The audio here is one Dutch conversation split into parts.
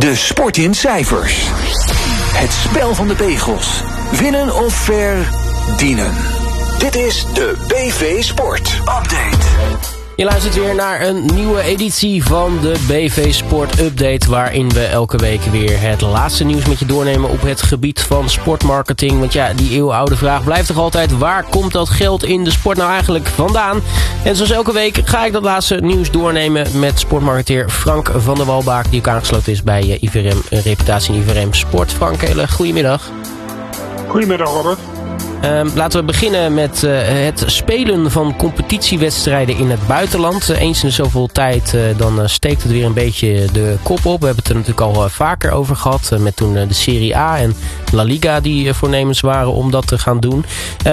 De sport in cijfers. Het spel van de pegels. Winnen of verdienen. Dit is de BV Sport Update. Je luistert weer naar een nieuwe editie van de BV Sport Update, waarin we elke week weer het laatste nieuws met je doornemen op het gebied van sportmarketing. Want ja, die eeuwenoude vraag blijft toch altijd: waar komt dat geld in de sport nou eigenlijk vandaan? En zoals elke week ga ik dat laatste nieuws doornemen met sportmarketeer Frank van der Walbaak, die ook aangesloten is bij IVRM Reputatie en IVRM Sport. Frank, hele goedemiddag. Goedemiddag, Robert. Laten we beginnen met het spelen van competitiewedstrijden in het buitenland. Eens in zoveel tijd dan steekt het weer een beetje de kop op. We hebben het er natuurlijk al vaker over gehad. Met toen de Serie A en La Liga die voornemens waren om dat te gaan doen.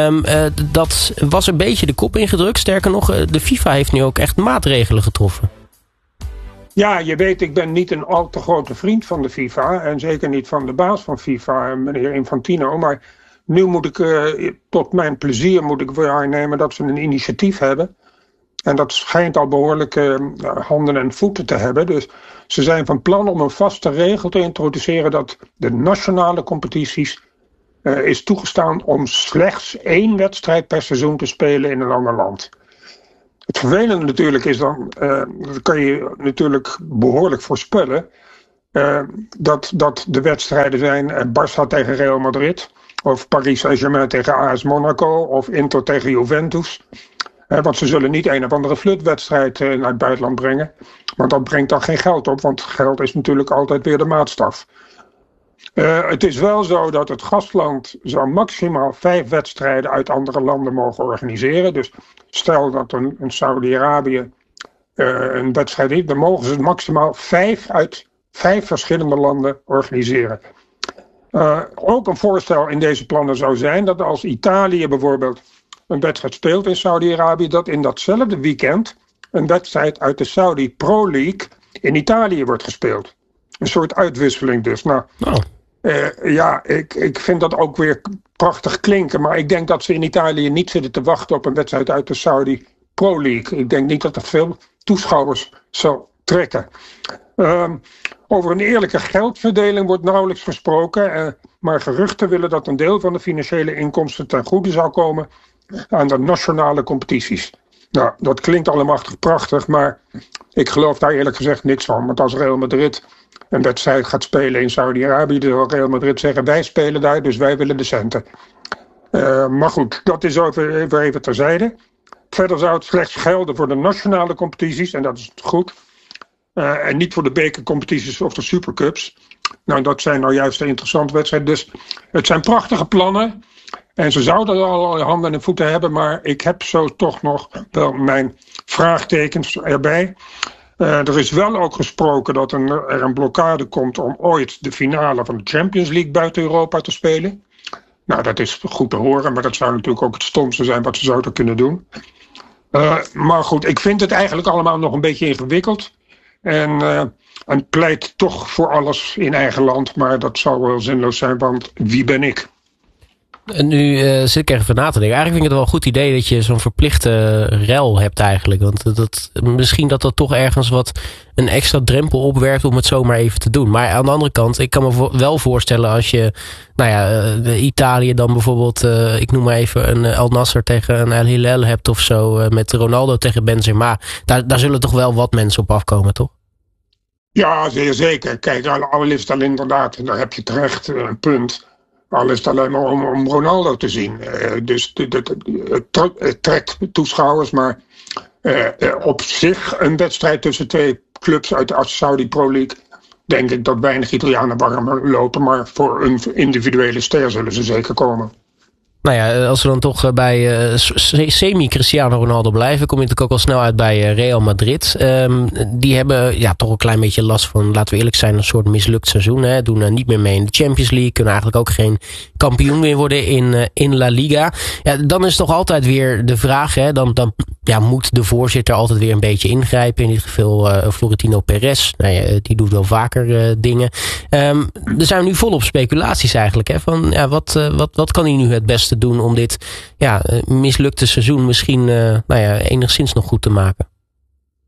Dat was een beetje de kop ingedrukt. Sterker nog, de FIFA heeft nu ook echt maatregelen getroffen. Ja, je weet, ik ben niet een al te grote vriend van de FIFA. En zeker niet van de baas van FIFA, meneer Infantino. Maar nu moet ik, tot mijn plezier moet ik waarnemen dat ze een initiatief hebben. En dat schijnt al behoorlijk handen en voeten te hebben. Dus ze zijn van plan om een vaste regel te introduceren dat de nationale competities is toegestaan om slechts 1 wedstrijd per seizoen te spelen in een ander land. Het vervelende natuurlijk is dan, dat kan je natuurlijk behoorlijk voorspellen, dat de wedstrijden zijn Barça tegen Real Madrid, of Paris Saint-Germain tegen AS Monaco, of Inter tegen Juventus. Want ze zullen niet een of andere flutwedstrijd naar het buitenland brengen. Want dat brengt dan geen geld op, want geld is natuurlijk altijd weer de maatstaf. Het is wel zo dat het gastland zou maximaal 5 wedstrijden uit andere landen mogen organiseren. Dus stel dat een Saudi-Arabië een wedstrijd heeft, dan mogen ze maximaal 5 uit 5 verschillende landen organiseren. Ook een voorstel in deze plannen zou zijn dat als Italië bijvoorbeeld een wedstrijd speelt in Saudi-Arabië, dat in datzelfde weekend een wedstrijd uit de Saudi Pro League in Italië wordt gespeeld. Een soort uitwisseling dus. Nou, ja, ik vind dat ook weer prachtig klinken, maar ik denk dat ze in Italië niet zitten te wachten op een wedstrijd uit de Saudi Pro League. Ik denk niet dat er veel toeschouwers zal trekken. Over een eerlijke geldverdeling wordt nauwelijks gesproken, maar geruchten willen dat een deel van de financiële inkomsten ten goede zou komen aan de nationale competities. Nou, dat klinkt allemachtig prachtig, maar ik geloof daar eerlijk gezegd niks van. Want als Real Madrid een wedstrijd gaat spelen in Saudi-Arabië, dan zal Real Madrid zeggen: wij spelen daar, dus wij willen de centen. Maar goed, dat is even terzijde. Verder zou het slechts gelden voor de nationale competities, en dat is goed. En niet voor de bekercompetities of de supercups. Nou, dat zijn nou juist de interessante wedstrijden. Dus het zijn prachtige plannen. En ze zouden al handen en voeten hebben, maar ik heb zo toch nog wel mijn vraagtekens erbij. Er is wel ook gesproken dat er een blokkade komt om ooit de finale van de Champions League buiten Europa te spelen. Nou, dat is goed te horen, maar dat zou natuurlijk ook het stomste zijn wat ze zouden kunnen doen. Maar goed, ik vind het eigenlijk allemaal nog een beetje ingewikkeld. En pleit toch voor alles in eigen land, maar dat zou wel zinloos zijn, want wie ben ik? En nu zit ik even na te denken. Eigenlijk vind ik het wel een goed idee dat je zo'n verplichte rel hebt eigenlijk. Want misschien dat toch ergens wat een extra drempel opwerpt om het zomaar even te doen. Maar aan de andere kant, ik kan me wel voorstellen als je, Italië dan bijvoorbeeld, ik noem maar even een Al Nassr tegen een Al Hilal hebt of zo, met Ronaldo tegen Benzema. Daar zullen toch wel wat mensen op afkomen, toch? Ja, zeer zeker. Kijk, al is het al inderdaad, en daar heb je terecht een punt. Al is het alleen maar om Ronaldo te zien. Dus het trekt toeschouwers, maar op zich een wedstrijd tussen 2 clubs uit de Saudi Pro League, denk ik dat weinig Italianen warm lopen, maar voor een individuele ster zullen ze zeker komen. Nou ja, als we dan toch bij semi-Cristiano Ronaldo blijven, kom je natuurlijk ook al snel uit bij Real Madrid. Die hebben toch een klein beetje last van, laten we eerlijk zijn, een soort mislukt seizoen. Hè. Doen niet meer mee in de Champions League, kunnen eigenlijk ook geen kampioen meer worden in La Liga. Ja, dan is toch altijd weer de vraag, hè, dan moet de voorzitter altijd weer een beetje ingrijpen. In dit geval Florentino Perez. Die doet wel vaker dingen. Er zijn nu volop speculaties eigenlijk. Hè, van wat kan hij nu het beste doen om dit mislukte seizoen misschien enigszins nog goed te maken?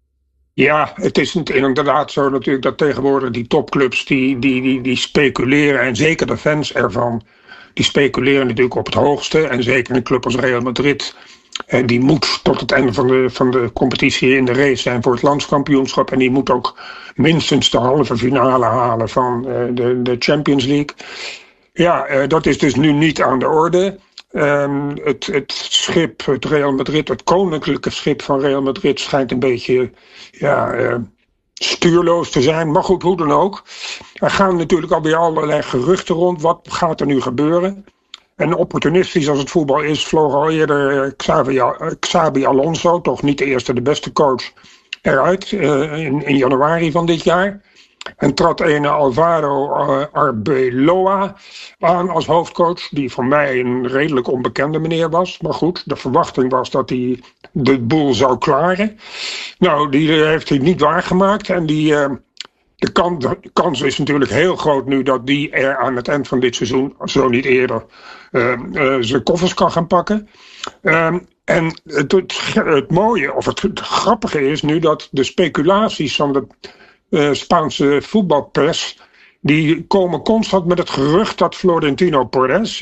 Ja, het is inderdaad zo natuurlijk dat tegenwoordig die topclubs die speculeren, en zeker de fans ervan, die speculeren natuurlijk op het hoogste. En zeker een club als Real Madrid, die moet tot het einde van de competitie in de race zijn voor het landskampioenschap. En die moet ook minstens de halve finale halen van de Champions League. Ja, dat is dus nu niet aan de orde. Het schip, het Real Madrid, het koninklijke schip van Real Madrid schijnt een beetje stuurloos te zijn. Maar goed, hoe dan ook. Er gaan natuurlijk alweer allerlei geruchten rond. Wat gaat er nu gebeuren? En opportunistisch als het voetbal is, vloog al eerder Xabi Alonso, toch niet de eerste, de beste coach, eruit in januari van dit jaar. En trad ene Alvaro Arbeloa aan als hoofdcoach, die voor mij een redelijk onbekende meneer was. Maar goed, de verwachting was dat hij de boel zou klaren. Nou, die heeft hij niet waargemaakt. En de kans is natuurlijk heel groot nu dat die er aan het eind van dit seizoen, zo niet eerder, zijn koffers kan gaan pakken. En het mooie, of het grappige is nu dat de speculaties van de Spaanse voetbalpers, die komen constant met het gerucht dat Florentino Perez,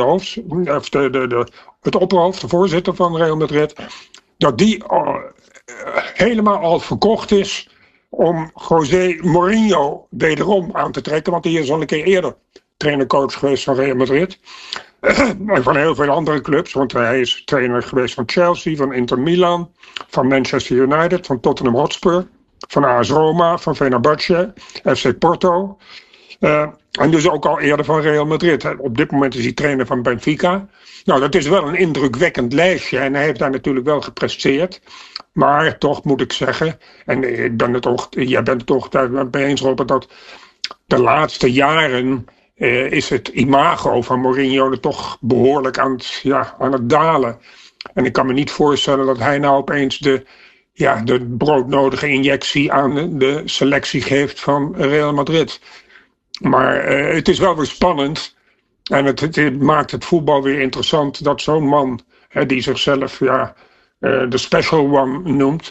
het opperhoofd, de voorzitter van Real Madrid, dat die helemaal al verkocht is om José Mourinho wederom aan te trekken, want die is al een keer eerder trainer-coach geweest van Real Madrid. En van heel veel andere clubs, want hij is trainer geweest van Chelsea, van Inter Milan, van Manchester United, van Tottenham Hotspur, van AS Roma, van Fenerbahce, FC Porto. En dus ook al eerder van Real Madrid. Op dit moment is hij trainer van Benfica. Nou, dat is wel een indrukwekkend lijstje en hij heeft daar natuurlijk wel gepresteerd. Maar toch moet ik zeggen, en jij bent het toch daarmee eens, Robert, dat de laatste jaren is het imago van Mourinho er toch behoorlijk aan het dalen. En ik kan me niet voorstellen dat hij nou opeens de broodnodige injectie aan de selectie geeft van Real Madrid. Maar het is wel weer spannend. En het maakt het voetbal weer interessant dat zo'n man, die zichzelf de special one noemt,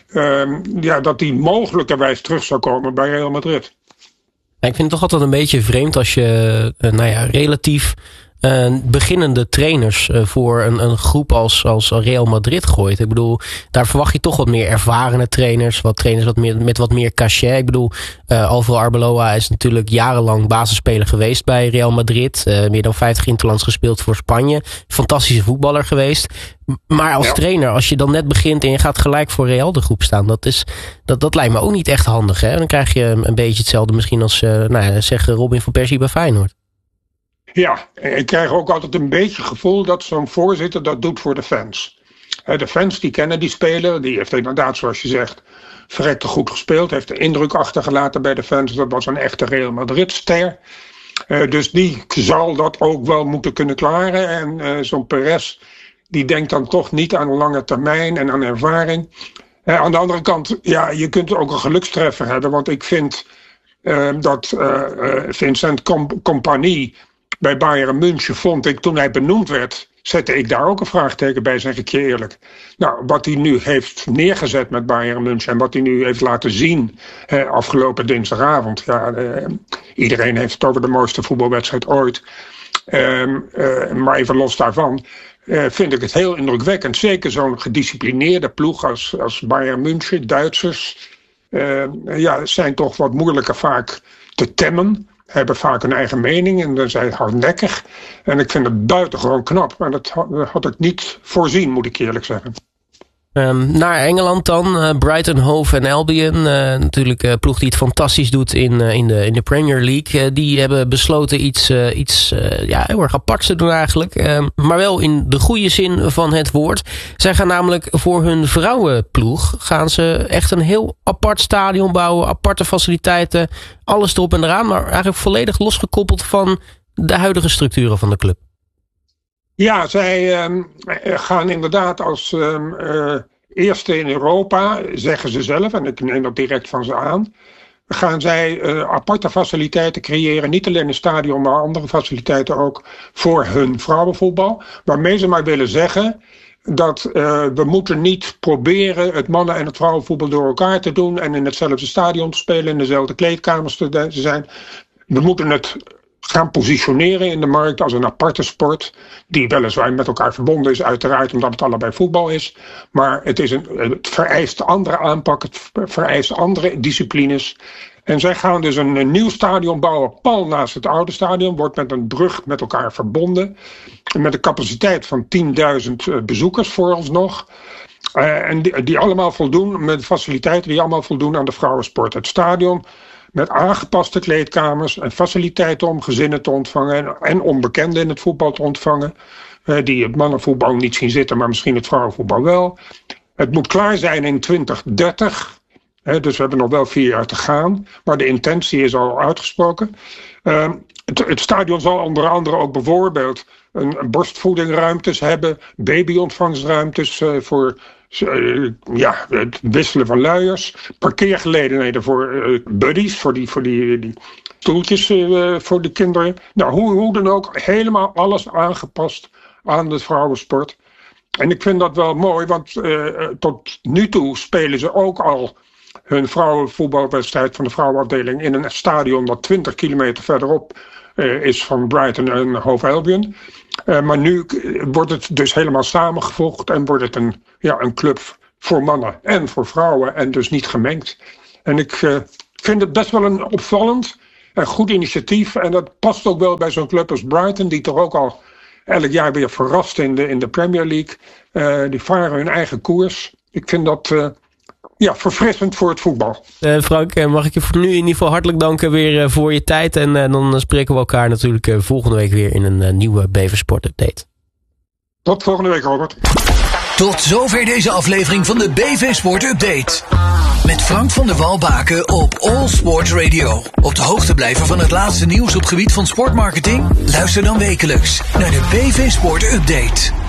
dat die mogelijkerwijs terug zou komen bij Real Madrid. Ik vind het toch altijd een beetje vreemd als je relatief beginnende trainers voor een groep als Real Madrid gooit. Ik bedoel, daar verwacht je toch wat meer ervarene trainers met wat meer cachet. Ik bedoel, Alvaro Arbeloa is natuurlijk jarenlang basisspeler geweest bij Real Madrid. Meer dan 50 interlands gespeeld voor Spanje. Fantastische voetballer geweest. Maar als trainer, als je dan net begint en je gaat gelijk voor Real de groep staan, dat lijkt me ook niet echt handig. Hè? Dan krijg je een beetje hetzelfde misschien als Robin van Persie bij Feyenoord. Ja, ik krijg ook altijd een beetje het gevoel dat zo'n voorzitter dat doet voor de fans. De fans die kennen die speler, die heeft inderdaad, zoals je zegt, verrekte goed gespeeld. Heeft de indruk achtergelaten bij de fans, dat was een echte Real Madrid-ster. Dus die zal dat ook wel moeten kunnen klaren. En zo'n Perez, die denkt dan toch niet aan een lange termijn en aan ervaring. Aan de andere kant, je kunt ook een gelukstreffer hebben, want ik vind dat Vincent Kompany bij Bayern München, vond ik, toen hij benoemd werd, zette ik daar ook een vraagteken bij, zeg ik je eerlijk. Nou, wat hij nu heeft neergezet met Bayern München en wat hij nu heeft laten zien afgelopen dinsdagavond. Iedereen heeft het over de mooiste voetbalwedstrijd ooit. Maar even los daarvan vind ik het heel indrukwekkend. Zeker zo'n gedisciplineerde ploeg als Bayern München, Duitsers, zijn toch wat moeilijker vaak te temmen. Hebben vaak een eigen mening en dan zijn ze hardnekkig. En ik vind het buitengewoon knap. Maar dat had ik niet voorzien, moet ik eerlijk zeggen. Naar Engeland dan. Brighton, Hove en Albion. Natuurlijk een ploeg die het fantastisch doet in de Premier League. Die hebben besloten iets heel erg aparts te doen eigenlijk. Maar wel in de goede zin van het woord. Zij gaan namelijk voor hun vrouwenploeg gaan ze echt een heel apart stadion bouwen. Aparte faciliteiten. Alles erop en eraan. Maar eigenlijk volledig losgekoppeld van de huidige structuren van de club. Ja, zij gaan inderdaad als eerste in Europa, zeggen ze zelf, en ik neem dat direct van ze aan, gaan zij aparte faciliteiten creëren, niet alleen een stadion, maar andere faciliteiten ook voor hun vrouwenvoetbal. Waarmee ze maar willen zeggen, dat we moeten niet proberen het mannen- en het vrouwenvoetbal door elkaar te doen en in hetzelfde stadion te spelen, in dezelfde kleedkamers te zijn. We moeten het gaan positioneren in de markt als een aparte sport, die weliswaar met elkaar verbonden is, uiteraard omdat het allebei voetbal is. Maar het vereist andere aanpak, het vereist andere disciplines. En zij gaan dus een nieuw stadion bouwen, pal naast het oude stadion, wordt met een brug met elkaar verbonden. Met een capaciteit van 10.000 bezoekers vooralsnog. En die allemaal voldoen, met faciliteiten die allemaal voldoen aan de vrouwensport. Het stadion met aangepaste kleedkamers en faciliteiten om gezinnen te ontvangen en onbekenden in het voetbal te ontvangen. Die het mannenvoetbal niet zien zitten, maar misschien het vrouwenvoetbal wel. Het moet klaar zijn in 2030. Dus we hebben nog wel 4 jaar te gaan. Maar de intentie is al uitgesproken. Het stadion zal onder andere ook bijvoorbeeld een borstvoedingruimtes hebben. Babyontvangstruimtes voor het wisselen van luiers. Parkeergelegenheden voor buddies. Voor die stoeltjes voor de kinderen. Nou, hoe dan ook. Helemaal alles aangepast aan de vrouwensport. En ik vind dat wel mooi. Want tot nu toe spelen ze ook al hun vrouwenvoetbalwedstrijd van de vrouwenafdeling in een stadion dat 20 kilometer verderop is van Brighton en Hove Albion. Maar nu wordt het dus helemaal samengevoegd en wordt het een club voor mannen en voor vrouwen en dus niet gemengd. En ik vind het best wel een opvallend en goed initiatief. En dat past ook wel bij zo'n club als Brighton, die toch ook al elk jaar weer verrast in de Premier League. Die varen hun eigen koers. Ik vind dat verfrissend voor het voetbal. Frank, mag ik je voor nu in ieder geval hartelijk danken weer voor je tijd. En dan spreken we elkaar natuurlijk volgende week weer in een nieuwe BV Sport Update. Tot volgende week, Robert. Tot zover deze aflevering van de BV Sport Update. Met Frank van der Walbaken op All Sport Radio. Op de hoogte blijven van het laatste nieuws op gebied van sportmarketing? Luister dan wekelijks naar de BV Sport Update.